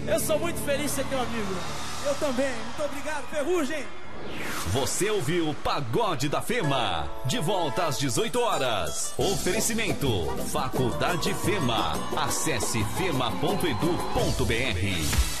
Eu sou muito feliz de ser teu amigo. Eu também. Muito obrigado, Ferrugem. Você ouviu Pagode da Fema. De volta às 18 horas. Oferecimento Faculdade Fema. Acesse fema.edu.br.